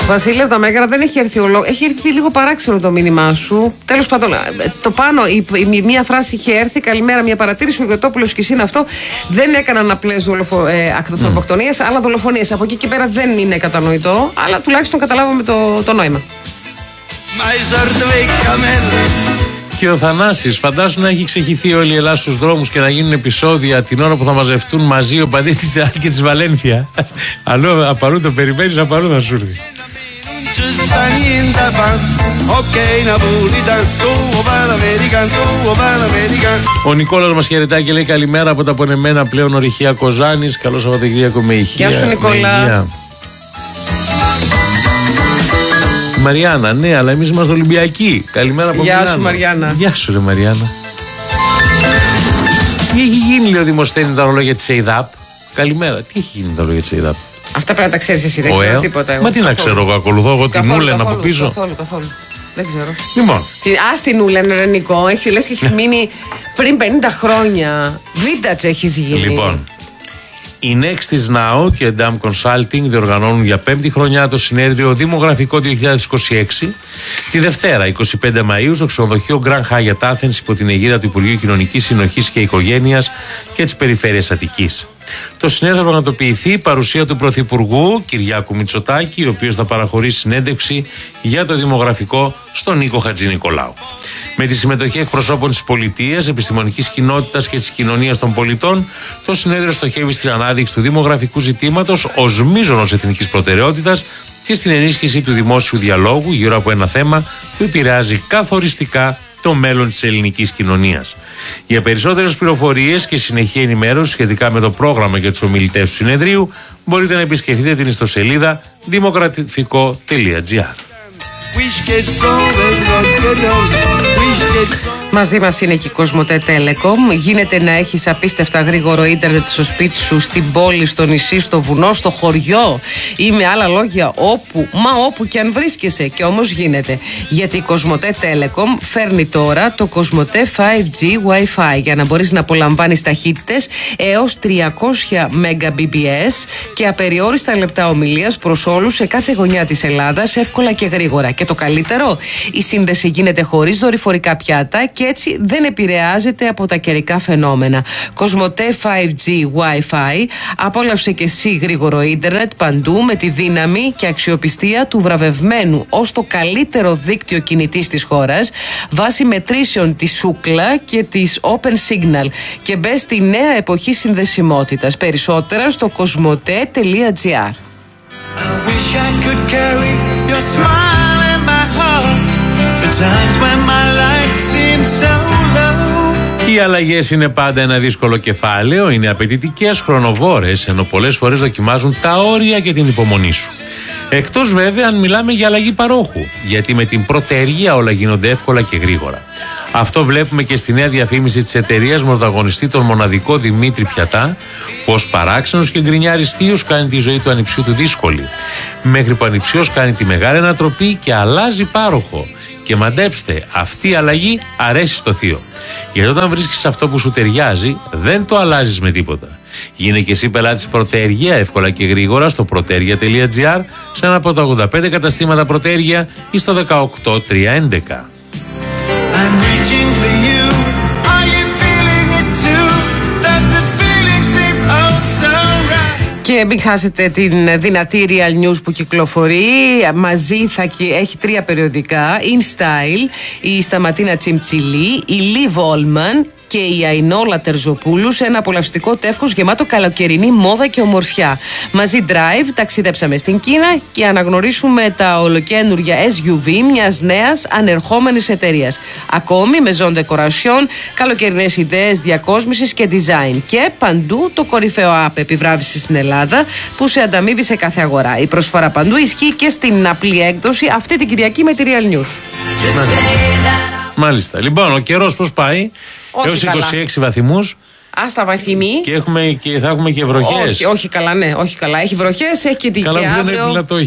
Βασίλη, από τα Μέγαρα δεν έχει έρθει έχει έρθει λίγο παράξενο το μήνυμά σου. Τέλος πάντων, το πάνω, μία φράση είχε έρθει. Καλημέρα, μια παρατήρηση. Ο Γιωτόπουλος και εσύ είναι αυτό. Δεν έκαναν απλές ακτοφθορμοκτονίες, αλλά δολοφονίες. Από εκεί και πέρα δεν είναι κατανοητό, αλλά τουλάχιστον καταλάβαμε το νόημα. Και ο Θανάσης, φαντάσου να έχει ξεχυθεί όλη η Ελλάδα στους δρόμους και να γίνουν επεισόδια την ώρα που θα μαζευτούν μαζί ο παδί της Ρεάλ και της Βαλένθια. Αλλού, απαρού το περιμένεις, απαρού θα σου έρθει. Ο Νικόλας μας χαιρετάει και λέει καλημέρα από τα πονεμένα πλέον ορυχεία Κοζάνης. Καλό Σαββατοκύριακο με ηχεία. Γεια σου Νικόλα. Μαριάννα, ναι, αλλά εμείς είμαστε Ολυμπιακοί. Καλημέρα από Μιλάνο. Γεια σου Μαριάννα. Γεια σου ρε Μαριάννα. Τι έχει γίνει, λέει ο Δημοσθένη, τα ρολόγια της ΕΙΔΑΠ. Καλημέρα, τι έχει γίνει τα ρολόγια της ΕΙΔΑΠ. Αυτά πρέπει να τα ξέρεις εσύ, δεν ξέρω τίποτα. Εγώ. Μα τι να ξέρω, εγώ ακολουθώ εγώ την Ούλεν από πίσω. Καθόλου. Δεν ξέρω. Λοιπόν. Ας την Ούλεν, ρε Νικό, λες και έχεις μείνει πριν 50 χρόνια. Βίντατς έχεις γίνει. Λοιπόν. Η Nextis Now και DAM Consulting διοργανώνουν για 5η χρονιά το συνέδριο Δημογραφικό 2026 τη Δευτέρα 25 Μαΐου στο ξενοδοχείο Grand Hyatt Athens υπό την αιγίδα του Υπουργείου Κοινωνικής Συνοχής και Οικογένειας και της Περιφέρειας Αττικής. Το συνέδριο θα πραγματοποιηθεί παρουσία του Πρωθυπουργού Κυριάκου Μητσοτάκη, ο οποίος θα παραχωρήσει συνέντευξη για το δημογραφικό στον Νίκο Χατζηνικολάου. Με τη συμμετοχή εκπροσώπων της πολιτείας, επιστημονικής κοινότητας και της κοινωνίας των πολιτών, το συνέδριο στοχεύει στην ανάδειξη του δημογραφικού ζητήματος ως μείζωνος εθνικής προτεραιότητας και στην ενίσχυση του δημόσιου διαλόγου γύρω από ένα θέμα που επηρεάζει καθοριστικά το μέλλον της ελληνικής κοινωνίας. Για περισσότερες πληροφορίες και συνεχή ενημέρωση σχετικά με το πρόγραμμα και τους ομιλητές του συνεδρίου, μπορείτε να επισκεφτείτε την ιστοσελίδα δημογραφικό.gr. Μαζί μας είναι και η Κοσμοτέ Telecom. Γίνεται να έχεις απίστευτα γρήγορο ίντερνετ στο σπίτι σου, στην πόλη, στο νησί, στο βουνό, στο χωριό ή με άλλα λόγια όπου και αν βρίσκεσαι. Και όμως γίνεται. Γιατί η Κοσμοτέ Telecom φέρνει τώρα το Κοσμοτέ 5G Wi-Fi για να μπορείς να απολαμβάνεις ταχύτητες έως 300 Mbps και απεριόριστα λεπτά ομιλίας προς όλους σε κάθε γωνιά της Ελλάδας, εύκολα και γρήγορα. Και το καλύτερο, η σύνδεση γίνεται χωρίς δορυφορικά πιάτα και έτσι δεν επηρεάζεται από τα καιρικά φαινόμενα. Κοσμοτέ 5G Wi-Fi, απόλαυσε και εσύ γρήγορο ίντερνετ παντού με τη δύναμη και αξιοπιστία του βραβευμένου ως το καλύτερο δίκτυο κινητής της χώρας βάσει μετρήσεων της Ookla και της Open Signal και μπες στη νέα εποχή συνδεσιμότητας. Περισσότερα στο κοσμοτέ.gr. Οι αλλαγές είναι πάντα ένα δύσκολο κεφάλαιο, είναι απαιτητικές, χρονοβόρες, ενώ πολλές φορές δοκιμάζουν τα όρια και την υπομονή σου. Εκτός βέβαια αν μιλάμε για αλλαγή παρόχου, γιατί με την πρωτεργία όλα γίνονται εύκολα και γρήγορα. Αυτό βλέπουμε και στη νέα διαφήμιση της εταιρείας με πρωταγωνιστή τον μοναδικό Δημήτρη Πιατά, που ως παράξενος και γκρινιάρης θείος κάνει τη ζωή του ανιψιού του δύσκολη. Μέχρι που ο ανιψιός κάνει τη μεγάλη ανατροπή και αλλάζει πάροχο. Και μαντέψτε, αυτή η αλλαγή αρέσει στο θείο. Γιατί όταν βρίσκεις αυτό που σου ταιριάζει, δεν το αλλάζεις με τίποτα. Γίνε και εσύ πελάτης Πρωτέργεια εύκολα και γρήγορα στο protergia.gr, σε ένα από τα 85 καταστήματα Πρωτέργεια ή στο 18311. Και μην χάσετε την δυνατή Real News που κυκλοφορεί. Μαζί θα έχει 3 περιοδικά. In Style, η Σταματίνα Τσιμτσιλή, η Liv Allman και η Αϊνόλα Τερζοπούλου σε ένα απολαυστικό τεύχος γεμάτο καλοκαιρινή μόδα και ομορφιά. Μαζί Drive ταξίδεψαμε στην Κίνα και αναγνωρίσουμε τα ολοκαίνουργια SUV μιας νέας ανερχόμενης εταιρείας. Ακόμη Maison Decoration, καλοκαιρινές ιδέες διακόσμησης και design. Και παντού το κορυφαίο app επιβράβησης στην Ελλάδα που σε ανταμείβει σε κάθε αγορά. Η προσφορά παντού ισχύει και στην απλή έκδοση αυτή την Κυριακή με τη Real News. Μάλιστα. Λοιπόν, ο καιρός πώς πάει? Έως 26 βαθμούς. Άστα βαθμοί. Και θα έχουμε και βροχές. Όχι καλά, ναι, όχι καλά. Έχει βροχές, έχει και την καλά, και δεν αύριο. έπλυνα το όχημα.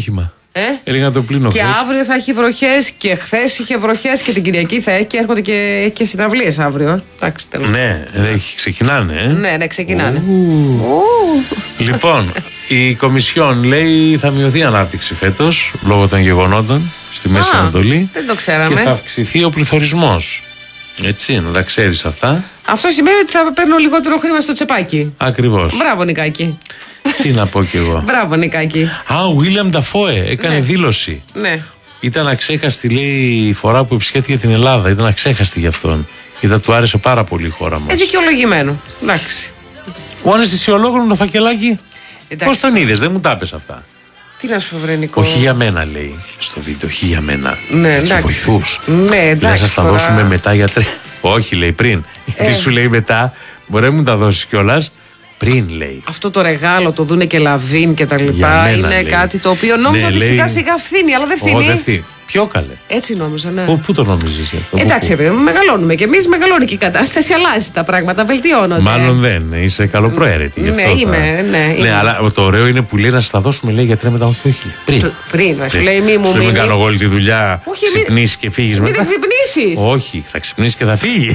Έλεγα να το πλύνω Και αύριο θα έχει βροχές και χθες είχε βροχές και την Κυριακή θα έχει και έρχονται και συναυλίες αύριο. Εντάξει, ναι, ξεκινάνε. Ναι, ξεκινάνε. Λοιπόν, η Κομισιόν λέει θα μειωθεί η ανάπτυξη φέτος λόγω των γεγονότων στη Μέση Ανατολή. Δεν το ξέραμε. Και θα αυξηθεί ο πληθωρισμός. Έτσι, να τα ξέρεις αυτά. Αυτό σημαίνει ότι θα παίρνω λιγότερο χρήμα στο τσεπάκι. Ακριβώς. Μπράβο, Νικάκη. Τι να πω κι εγώ. Μπράβο, Νικάκη. Ο William Dafoe έκανε δήλωση. Ναι. Ήταν αξέχαστη, λέει, η φορά που επισκέφθηκε την Ελλάδα. Ήταν αξέχαστη για αυτόν. Του άρεσε πάρα πολύ η χώρα μας. Δικαιολογημένο. Εντάξει. Ο αναισθησιολόγος το φακελάκι. Πώς τον είδες, δεν μου τα πες αυτά. Τι να σου βρει, Νικό. Όχι για μένα, λέει στο βίντεο, όχι για μένα. Ναι, για τους βοηθούς. Ναι, εντάξει. Να σας τα δώσουμε μετά γιατρέ. Όχι, λέει πριν. Γιατί σου λέει μετά, μπορεί να μου τα δώσεις κιόλας. Πριν, λέει. Αυτό το ρεγάλο, το Δούνε και Λαβίν και τα λοιπά, είναι λέει. Κάτι το οποίο νόμιζα ότι σιγά σιγά φθήνει, αλλά δεν φθήνει. Ποιο καλέ. Έτσι νόμιζα, ναι. Πού το νόμιζες αυτό. Εντάξει, μεγαλώνουμε κι εμείς, μεγαλώνει και η κατάσταση, αλλάζει τα πράγματα, βελτιώνονται. Μάλλον δεν, είσαι καλοπροαίρετη. Ναι, είμαι. Ναι, αλλά το ωραίο είναι που λέει να στα δώσουμε, λέει γιατρέ μετά. Όχι, πριν. Πριν, να σου λέει μη μου μην κάνω εγώ όλη τη δουλειά, ξυπνήσεις και φύγεις μετά. Μην ξυπνήσεις. Όχι, θα ξυπνήσεις και θα φύγεις.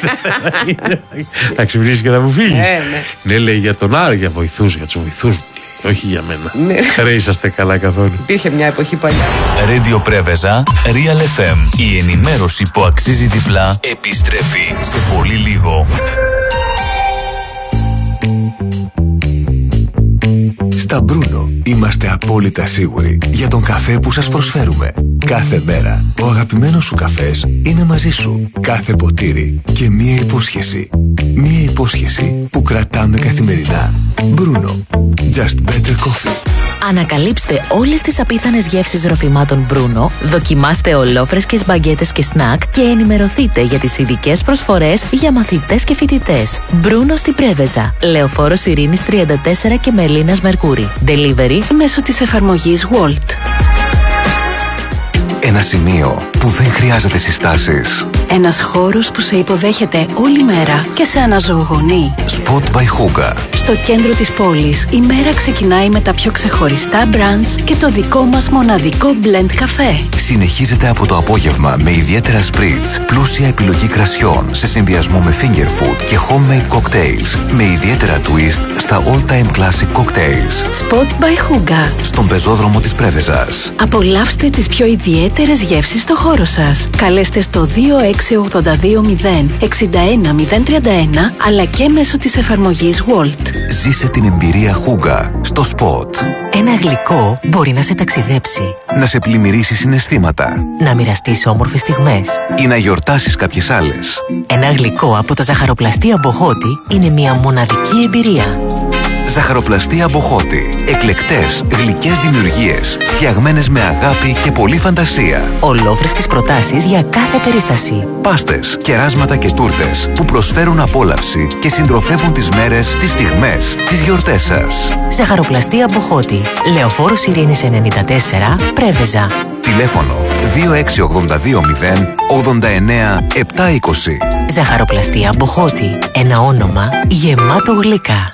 Θα ξυπνήσεις και θα μου φύγεις. Ναι, λέει για τον άλλο, για βοηθούς, για τους βοηθούς. Όχι για μένα. Ναι. Ρε είσαστε καλά καθόλου. Υπήρχε μια εποχή παλιά. Radio Preveza, Real FM. Η ενημέρωση που αξίζει διπλά επιστρέφει σε πολύ λίγο. Στα Μπρούνο είμαστε απόλυτα σίγουροι για τον καφέ που σας προσφέρουμε. Κάθε μέρα ο αγαπημένος σου καφές είναι μαζί σου. Κάθε ποτήρι και μία υπόσχεση. Μία υπόσχεση που κρατάμε καθημερινά. Μπρούνο. Just better coffee. Ανακαλύψτε όλες τις απίθανες γεύσεις ροφημάτων Μπρούνο, δοκιμάστε ολόφρεσκες μπαγκέτες και σνακ και ενημερωθείτε για τις ειδικές προσφορές για μαθητές και φοιτητές. Μπρούνο στη Πρέβεζα, Λεωφόρος Ειρήνης 34 και Μελίνας Μερκούρη. Delivery μέσω της εφαρμογής Wolt. Ένα σημείο που δεν χρειάζεται συστάσεις. Ένας χώρος που σε υποδέχεται όλη μέρα και σε αναζωογονεί. Spot by Hooga. Στο κέντρο της πόλης, η μέρα ξεκινάει με τα πιο ξεχωριστά brunch και το δικό μας μοναδικό blend καφέ. Συνεχίζεται από το απόγευμα με ιδιαίτερα spritz, πλούσια επιλογή κρασιών σε συνδυασμό με finger food και homemade cocktails, με ιδιαίτερα twist στα all-time classic cocktails. Spot by Hooga. Στον πεζόδρομο της Πρέβεζας. Απολαύστε τις πιο ιδιαίτερες γεύσεις στο χώρο σας. Καλέστε στο 2682 061 031 αλλά και μέσω της εφαρμογής Wolt. Ζήσε την εμπειρία Hooga στο Spot. Ένα γλυκό μπορεί να σε ταξιδέψει, να σε πλημμυρίσει συναισθήματα, να μοιραστείς όμορφες στιγμές ή να γιορτάσεις κάποιες άλλες. Ένα γλυκό από το ζαχαροπλαστή Αμποχώτη είναι μια μοναδική εμπειρία. Ζαχαροπλαστή Αμποχώτη. Εκλεκτές, γλυκές δημιουργίες, φτιαγμένες με αγάπη και πολλή φαντασία. Ολόφρεσκες προτάσεις για κάθε περίσταση. Πάστες, κεράσματα και τούρτες που προσφέρουν απόλαυση και συντροφεύουν τις μέρες, τις στιγμές, τις γιορτές σας. Ζαχαροπλαστή Αμποχώτη. Λεωφόρος Ειρήνης 94, Πρέβεζα. Τηλέφωνο 2682 0 89 720. Ζαχαροπλαστή Αμποχώτη. Ένα όνομα γεμάτο γλυκά.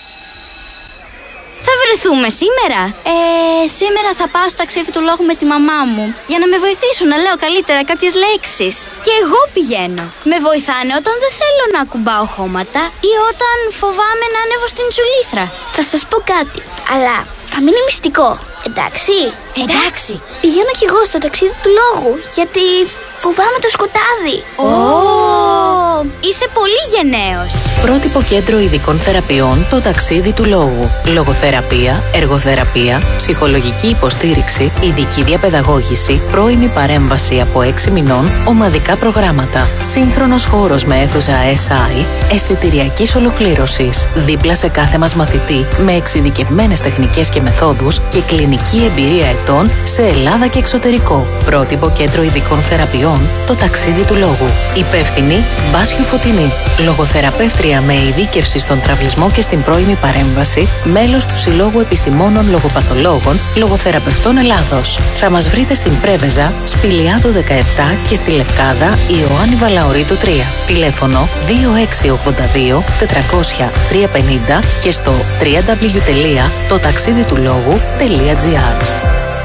Θα βρεθούμε σήμερα. Σήμερα θα πάω στο ταξίδι του λόγου με τη μαμά μου για να με βοηθήσουν να λέω καλύτερα κάποιες λέξεις. Και εγώ πηγαίνω. Με βοηθάνε όταν δεν θέλω να ακουμπάω χώματα ή όταν φοβάμαι να ανέβω στην τσουλήθρα. Θα σας πω κάτι, αλλά θα μείνει μυστικό. Εντάξει. Πηγαίνω κι εγώ στο ταξίδι του λόγου, γιατί φοβάμαι το σκοτάδι. Είσαι πολύ γενναίος. Πρότυπο κέντρο ειδικών θεραπείων, το ταξίδι του λόγου. Λογοθεραπεία, εργοθεραπεία, ψυχολογική υποστήριξη, ειδική διαπαιδαγώγηση, πρώιμη παρέμβαση από 6 μηνών, ομαδικά προγράμματα. Σύγχρονος χώρος με αίθουσα SI, αισθητηριακής ολοκλήρωσης. Δίπλα σε κάθε μας μαθητή, με εξειδικευμένες τεχνικές και μεθόδους και κλινική εμπειρία ετών σε Ελλάδα και εξωτερικό. Πρότυπο κέντρο ειδικών θεραπείων, το ταξίδι του λόγου. Υπεύθυνη Μπάσιου Φωτεινή. Λογοθεραπεύτρια με ειδίκευση στον τραυλισμό και στην πρώιμη παρέμβαση, μέλος του Συλλόγου Επιστημόνων Λογοπαθολόγων Λογοθεραπευτών Ελλάδος. Θα μας βρείτε στην Πρέβεζα, Σπηλιάδου 17 και στη Λευκάδα Ιωάννη Βαλαωρίτου 3. Τηλέφωνο 2682 400 350 και στο www.totaxiditulogou.gr.